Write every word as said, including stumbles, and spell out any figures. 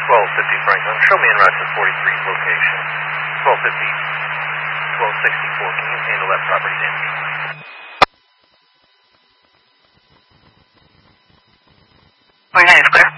twelve fifty Franklin. Show me en route to forty-three's location. twelve fifty, twelve sixty-four. Can you handle that property damage? forty-nine is clear.